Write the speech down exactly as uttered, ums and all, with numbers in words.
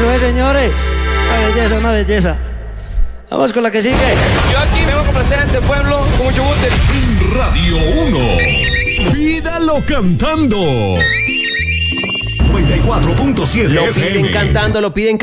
Eso es, señores. Una belleza, una belleza. Vamos con la que sigue. Yo aquí me voy a complacer ante el pueblo con mucho gusto. En Radio uno, pídalo cantando. noventa y cuatro punto siete Lo F M. piden cantando, lo piden